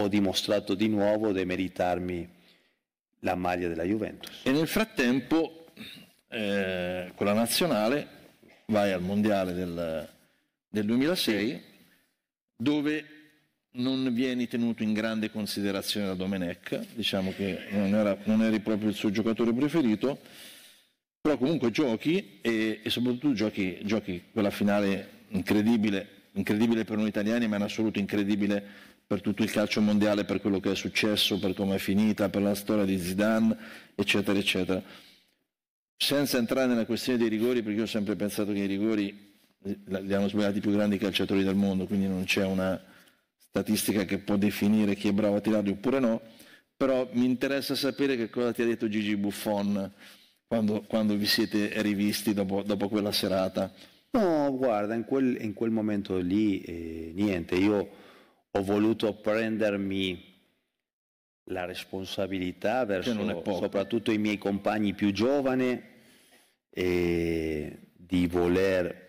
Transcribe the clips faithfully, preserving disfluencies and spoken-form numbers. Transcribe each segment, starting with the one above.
ho dimostrato di nuovo di meritarmi la maglia della Juventus. E nel frattempo eh, con la nazionale vai al mondiale del, del duemilasei, dove non vieni tenuto in grande considerazione da Domenech, diciamo che non, era, non eri proprio il suo giocatore preferito, però comunque giochi e, e soprattutto giochi, giochi quella finale incredibile, incredibile per noi italiani, ma in assoluto incredibile per tutto il calcio mondiale, per quello che è successo, per come è finita, per la storia di Zidane, eccetera, eccetera. Senza entrare nella questione dei rigori, perché io ho sempre pensato che i rigori li hanno sbagliati i più grandi calciatori del mondo, quindi non c'è una statistica che può definire chi è bravo a tirarli oppure no, però mi interessa sapere che cosa ti ha detto Gigi Buffon quando, quando vi siete rivisti dopo, dopo quella serata. No, guarda, in quel, in quel momento lì eh, niente, io ho voluto prendermi la responsabilità verso soprattutto i miei compagni più giovani e di voler,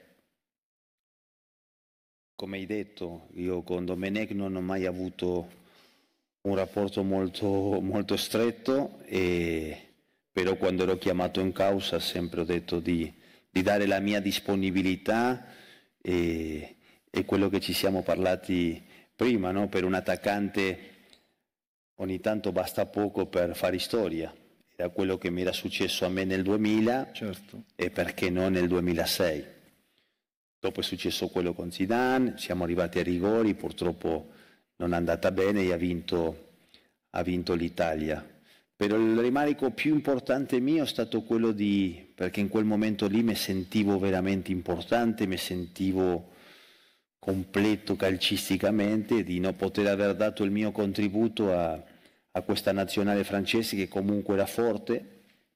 come hai detto, io con Domenech non ho mai avuto un rapporto molto, molto stretto, e, però quando ero chiamato in causa sempre ho detto di, di dare la mia disponibilità e, e quello che ci siamo parlati prima, no? Per un attaccante ogni tanto basta poco per fare storia, era quello che mi era successo a me nel duemila, certo. E perché no nel duemilasei. Dopo è successo quello con Zidane, siamo arrivati ai rigori, purtroppo non è andata bene e ha vinto, ha vinto l'Italia. Però il rimarico più importante mio è stato quello di, perché in quel momento lì mi sentivo veramente importante, mi sentivo completo calcisticamente, di non poter aver dato il mio contributo a, a questa nazionale francese che comunque era forte,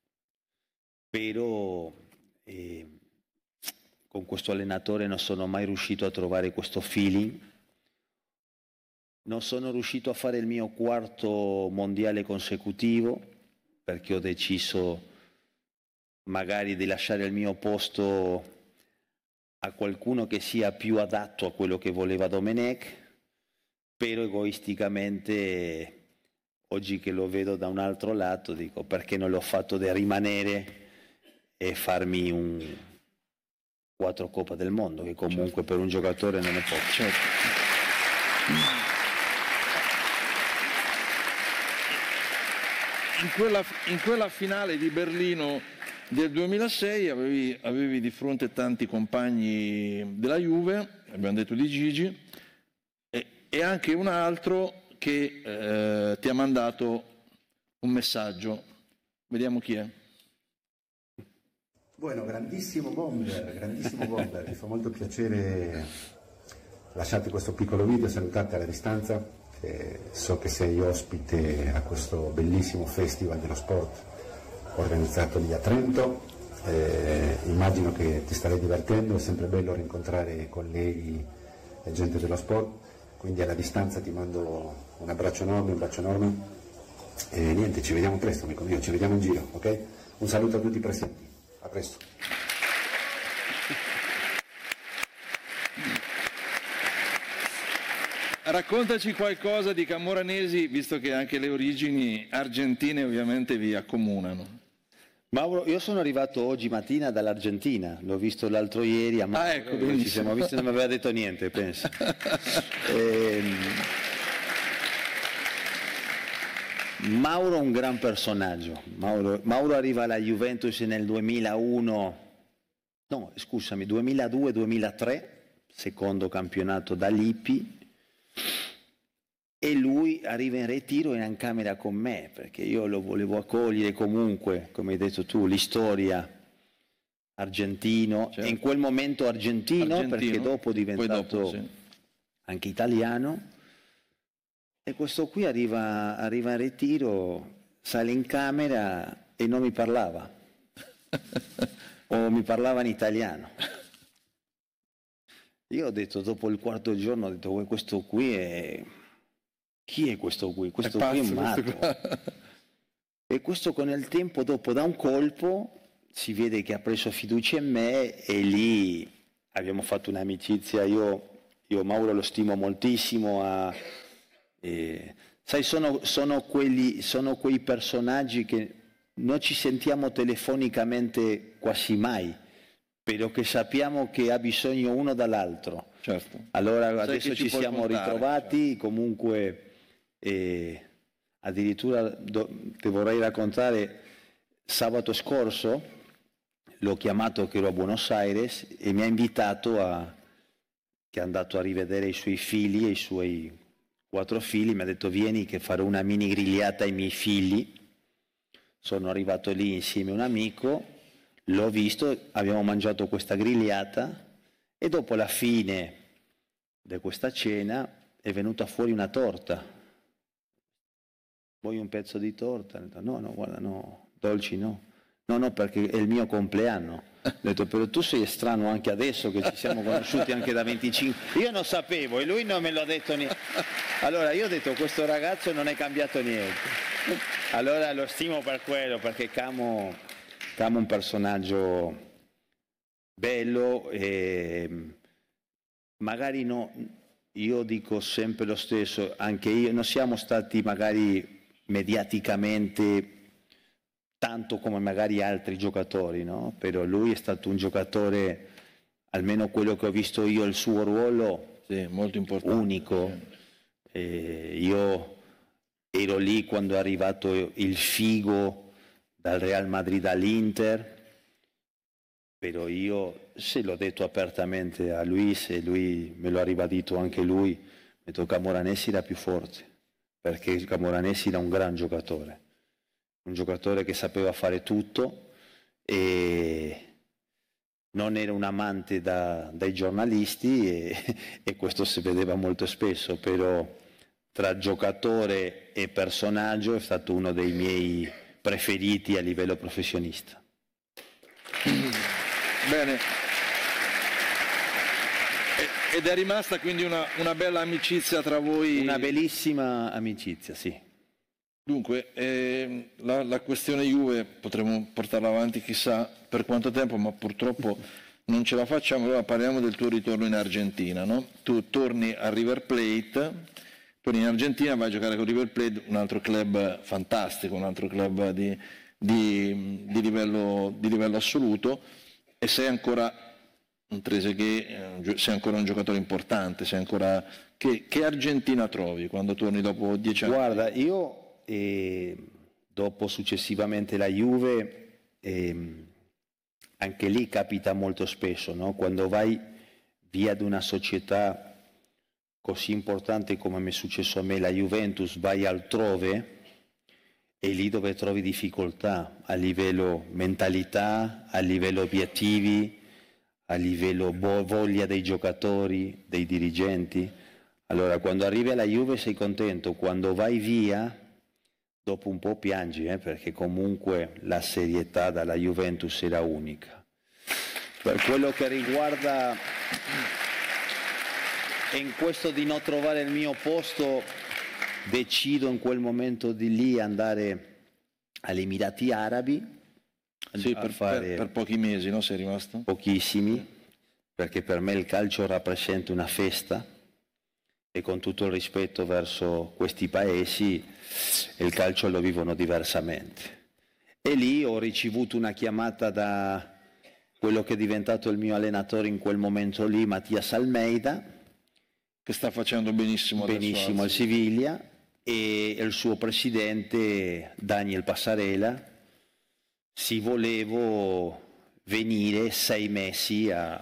però eh, con questo allenatore non sono mai riuscito a trovare questo feeling, non sono riuscito a fare il mio quarto mondiale consecutivo perché ho deciso magari di lasciare il mio posto a qualcuno che sia più adatto a quello che voleva Domenech, però egoisticamente oggi che lo vedo da un altro lato dico perché non l'ho fatto di rimanere e farmi un quattro Coppa del Mondo, che comunque certo. Per un giocatore non è poco. Certo. In quella, in quella finale di Berlino del duemilasei avevi, avevi di fronte tanti compagni della Juve, abbiamo detto di Gigi, e, e anche un altro che eh, ti ha mandato un messaggio. Vediamo chi è. Bueno, grandissimo bomber, grandissimo bomber, mi fa molto piacere lasciarti questo piccolo video, salutarti alla distanza, eh, so che sei ospite a questo bellissimo festival dello sport organizzato lì a Trento, eh, immagino che ti starai divertendo, è sempre bello rincontrare colleghi e gente dello sport, quindi alla distanza ti mando un abbraccio enorme, un bacio enorme e niente, ci vediamo presto amico mio, ci vediamo in giro, ok? Un saluto a tutti i presenti. A presto. Raccontaci qualcosa di Camoranesi, visto che anche le origini argentine ovviamente vi accomunano. Mauro, io sono arrivato oggi mattina dall'Argentina, l'ho visto l'altro ieri a Mauro, ah, ecco, ci siamo visti e non mi aveva detto niente, penso. ehm... Mauro è un gran personaggio, Mauro, Mauro arriva alla Juventus nel duemilauno, no scusami, duemiladue duemilatré, secondo campionato da Lippi, e lui arriva in ritiro in camera con me, perché io lo volevo accogliere comunque, come hai detto tu, l'istoria argentino, certo. E in quel momento argentino, argentino perché dopo è diventato dopo, sì. Anche italiano. E questo qui arriva, arriva in ritiro, sale in camera e non mi parlava, o mi parlava in italiano. Io ho detto, dopo il quarto giorno, ho detto, questo qui è... Chi è questo qui? Questo è qui è matto. E questo con il tempo, dopo, da un colpo, si vede che ha preso fiducia in me e lì abbiamo fatto un'amicizia. Io, io Mauro lo stimo moltissimo, a... E, sai, sono, sono, quelli, sono quei personaggi che non ci sentiamo telefonicamente quasi mai, però che sappiamo che ha bisogno uno dall'altro. Certo. Allora Sai adesso ci, ci siamo contare, ritrovati, certo. Comunque eh, addirittura do, ti vorrei raccontare, sabato scorso l'ho chiamato che ero a Buenos Aires e mi ha invitato a, che è andato a rivedere i suoi figli e i suoi quattro figli, mi ha detto vieni che farò una mini grigliata ai miei figli. Sono arrivato lì insieme a un amico, l'ho visto, abbiamo mangiato questa grigliata e dopo la fine di questa cena è venuta fuori una torta. Vuoi un pezzo di torta? No, no, guarda, no, dolci no. No, no, perché è il mio compleanno. Ho detto, però tu sei strano anche adesso che ci siamo conosciuti anche da venticinque. Io non sapevo e lui non me l'ha detto niente. Allora io ho detto, questo ragazzo non è cambiato niente. Allora lo stimo per quello, perché Camo, Camo è un personaggio bello e magari no, io dico sempre lo stesso, anche io, non siamo stati magari mediaticamente tanto come magari altri giocatori, no? Però lui è stato un giocatore, almeno quello che ho visto io, il suo ruolo sì, molto importante, unico. E io ero lì quando è arrivato il Figo dal Real Madrid all'Inter, però io se l'ho detto apertamente a Luis e lui me lo ha ribadito anche lui, mi ha detto Camoranesi era più forte, perché Camoranesi era un gran giocatore, un giocatore che sapeva fare tutto e non era un amante da, dai giornalisti e, e questo si vedeva molto spesso, però tra giocatore e personaggio è stato uno dei miei preferiti a livello professionista. Bene. Ed è rimasta quindi una, una bella amicizia tra voi? Una bellissima amicizia, sì. Dunque, eh, la, la questione Juve potremmo portarla avanti chissà per quanto tempo, ma purtroppo non ce la facciamo. Allora parliamo del tuo ritorno in Argentina, no? Tu torni a River Plate, torni in Argentina, vai a giocare con River Plate, un altro club fantastico, un altro club di, di, di, livello, di livello assoluto, e sei ancora un Trezeguet, sei ancora un giocatore importante, sei ancora... Che, che Argentina trovi quando torni dopo dieci anni? Guarda, io... E dopo successivamente la Juve, eh, anche lì capita molto spesso, no? Quando vai via da una società così importante come mi è successo a me, la Juventus, vai altrove e lì dove trovi difficoltà a livello mentalità, a livello obiettivi, a livello voglia dei giocatori, dei dirigenti. Allora quando arrivi alla Juve sei contento, quando vai via dopo un po' piangi, eh, perché comunque la serietà dalla Juventus era unica. Per quello che riguarda in questo di non trovare il mio posto, decido in quel momento di lì andare agli Emirati Arabi. Sì, per, fare per, per pochi mesi, no? Sei rimasto? Pochissimi, perché per me il calcio rappresenta una festa. E con tutto il rispetto verso questi paesi, il calcio lo vivono diversamente. E lì ho ricevuto una chiamata da quello che è diventato il mio allenatore in quel momento lì, Mattias Almeida, che sta facendo benissimo benissimo al Siviglia, e il suo presidente Daniel Passarella. Si volevo venire sei mesi a...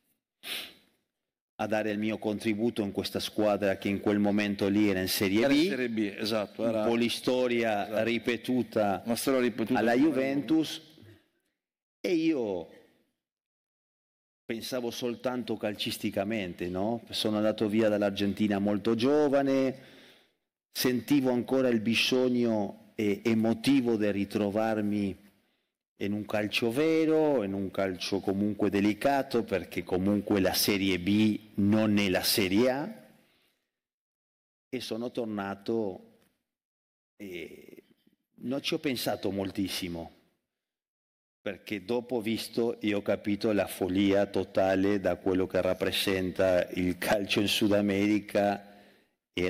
a dare il mio contributo in questa squadra che in quel momento lì era in Serie B, era in Serie B, esatto, era... un po' l'istoria esatto. ripetuta, Una storia ripetuta alla Juventus, e io pensavo soltanto calcisticamente, no? Sono andato via dall'Argentina molto giovane, sentivo ancora il bisogno emotivo di ritrovarmi in un calcio vero, in un calcio comunque delicato, perché comunque la Serie B non è la Serie A, e sono tornato e non ci ho pensato moltissimo, perché dopo ho visto e ho capito la follia totale da quello che rappresenta il calcio in Sud America